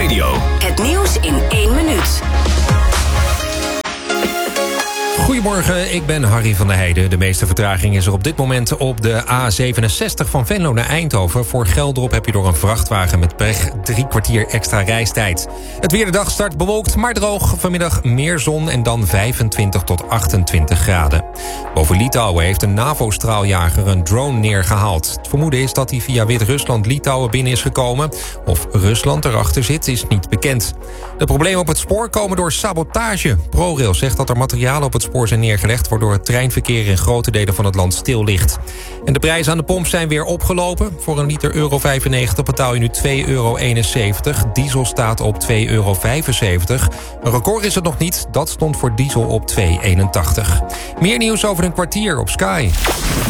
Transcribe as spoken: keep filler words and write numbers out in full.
Radio. Het nieuws in één minuut. Goedemorgen, ik ben Harry van der Heijden. De meeste vertraging is er op dit moment op de A zevenenzestig van Venlo naar Eindhoven. Voor Geldrop heb je door een vrachtwagen met pech drie kwartier extra reistijd. Het weer de dag start bewolkt, maar droog. Vanmiddag meer zon en dan vijfentwintig tot achtentwintig graden. Boven Litouwen heeft een NAVO-straaljager een drone neergehaald. Het vermoeden is dat hij via Wit-Rusland Litouwen binnen is gekomen. Of Rusland erachter zit, is niet bekend. De problemen op het spoor komen door sabotage. ProRail zegt dat er materialen op het spoor zijn neergelegd, waardoor het treinverkeer in grote delen van het land stil ligt. En de prijzen aan de pomp zijn weer opgelopen. Voor een liter euro vijfennegentig betaal je nu twee euro eenenzeventig. Diesel staat op twee euro vijfenzeventig. Een record is het nog niet. Dat stond voor diesel op twee euro eenentachtig. Meer nieuws over een kwartier op Sky.